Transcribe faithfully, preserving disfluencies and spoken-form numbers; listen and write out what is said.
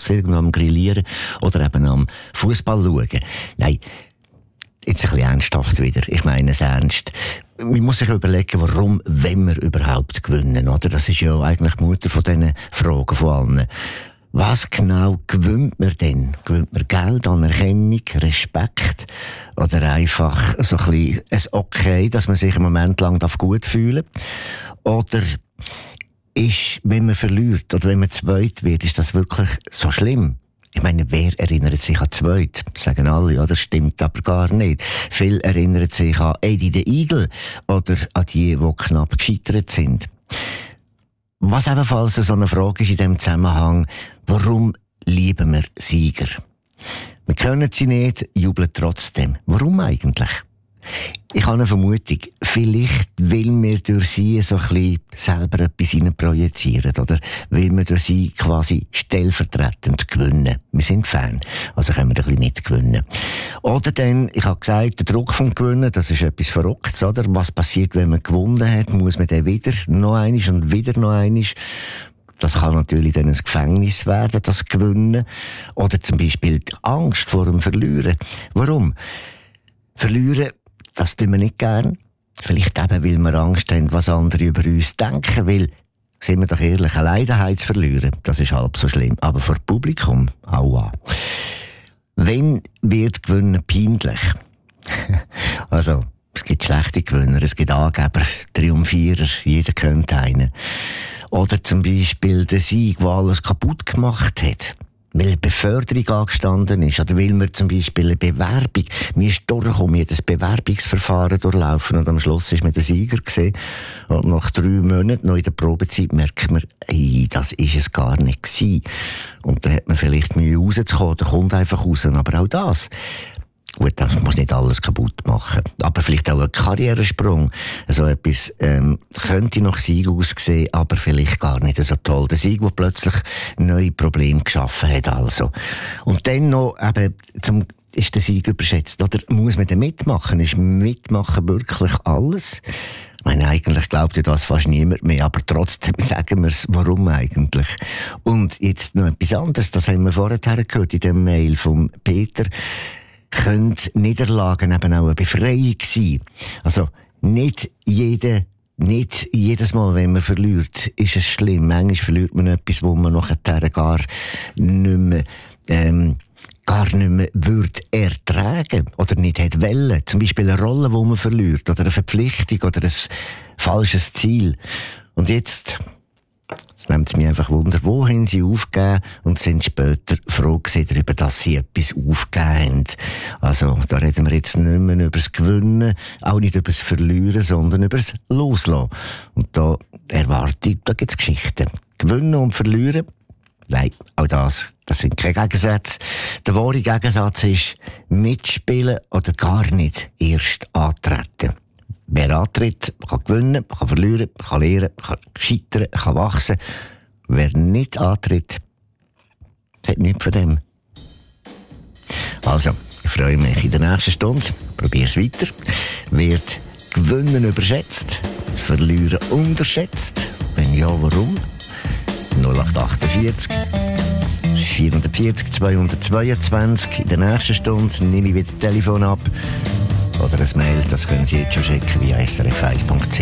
Terrasse, irgendwo am Grillieren oder eben am Fußball schauen. Nein, jetzt ein bisschen ernsthaft wieder. Ich meine es ernst. Man muss sich überlegen, warum wollen wir überhaupt gewinnen, oder? Das ist ja eigentlich die Mutter von diesen Fragen von allen. Was genau gewinnt man denn? Gewinnt man Geld, Anerkennung, Respekt? Oder einfach so ein bisschen ein Okay, dass man sich einen Moment lang gut fühlen darf? Oder ist, wenn man verliert oder wenn man zweit wird, ist das wirklich so schlimm? Ich meine, wer erinnert sich an zweit? Sagen alle, ja, das stimmt aber gar nicht. Viele erinnern sich an Eddie den Igel oder an die, die knapp gescheitert sind. Was ebenfalls so eine Frage ist in diesem Zusammenhang, warum lieben wir Sieger? Wir können sie nicht, jubeln trotzdem. Warum eigentlich? Ich habe eine Vermutung, vielleicht will wir durch sie so ein bisschen selber etwas hineinprojizieren, oder will wir durch sie quasi stellvertretend gewinnen. Wir sind Fan, also können wir ein bisschen mitgewinnen. Oder dann, ich habe gesagt, der Druck vom Gewinnen, das ist etwas Verrücktes, oder? Was passiert, wenn man gewonnen hat? Muss man dann wieder noch einmal und wieder noch einmal? Das kann natürlich dann ein Gefängnis werden, das Gewinnen. Oder zum Beispiel die Angst vor dem Verlieren. Warum? Verlieren, das tun wir nicht gern. Vielleicht eben, weil wir Angst haben, was andere über uns denken. Weil, sind wir doch ehrlich, allein daheim zu verlieren, das ist halb so schlimm. Aber vor Publikum, aua. Wenn wird Gewinnen peinlich? Also, es gibt schlechte Gewinner, es gibt Angeber, Triumphierer, jeder kennt einen. Oder zum Beispiel der Sieg, der alles kaputt gemacht hat. Weil eine Beförderung angestanden ist, oder weil wir zum Beispiel eine Bewerbung, mir ist durchgekommen, mir das Bewerbungsverfahren durchlaufen und am Schluss ist mir der Sieger gesehen. Und nach drei Monaten, noch in der Probezeit, merkt man, ey, das ist es gar nicht gewesen. Und dann hat man vielleicht Mühe rauszukommen, der kommt einfach raus, aber auch das. Gut, das muss nicht alles kaputt machen. Aber vielleicht auch ein Karrieresprung. So etwas ähm, könnte nach Sieg aussehen, aber vielleicht gar nicht so toll. Der Sieg, der plötzlich neue Probleme geschaffen hat. Also. Und dann noch, eben, zum, ist der Sieg überschätzt? Oder muss man da mitmachen? Ist Mitmachen wirklich alles? Ich meine, eigentlich glaubt ja das fast niemand mehr, aber trotzdem sagen wir es, warum eigentlich? Und jetzt noch etwas anderes, das haben wir vorher gehört in dem Mail von Peter. Können Niederlagen eben auch eine Befreiung sein. Also, nicht jede, nicht jedes Mal, wenn man verliert, ist es schlimm. Manchmal verliert man etwas, wo man nachher gar nicht mehr, ähm, gar nicht mehr würde ertragen oder nicht hätte wollen. Zum Beispiel eine Rolle, die man verliert, oder eine Verpflichtung, oder ein falsches Ziel. Und jetzt, jetzt nimmt es mich einfach Wunder, wo haben sie aufgegeben und sind später froh gewesen darüber, dass sie etwas aufgegeben haben. Also, da reden wir jetzt nicht mehr über das Gewinnen, auch nicht über das Verlieren, sondern über das Loslassen. Und da erwarte ich, da gibt es Geschichten. Gewinnen und Verlieren, nein, auch das, das sind keine Gegensätze. Der wahre Gegensatz ist, mitspielen oder gar nicht erst antreten. Wer antritt, kann gewinnen, kann verlieren, kann lernen, kann scheitern, kann wachsen. Wer nicht antritt, hat nichts von dem. Also, ich freue mich in der nächsten Stunde. Probier es weiter. Wird Gewinnen überschätzt? Verlieren unterschätzt? Wenn ja, warum? null acht achtundvierzig vierhundertvierzig zweihundertzweiundzwanzig. In der nächsten Stunde nehme ich wieder das Telefon ab. Oder ein Mail, das können Sie jetzt schon schicken via s r f eins punkt c h.